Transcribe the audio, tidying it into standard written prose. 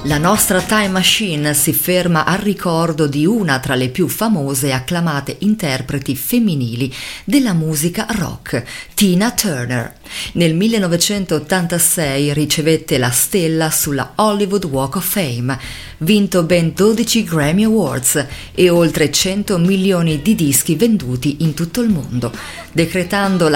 La nostra time machine si ferma al ricordo di una tra le più famose e acclamate interpreti femminili della musica rock, Tina Turner. Nel 1986 ricevette la stella sulla Hollywood Walk of Fame, vinto ben 12 Grammy Awards e oltre 100 milioni di dischi venduti in tutto il mondo, decretando la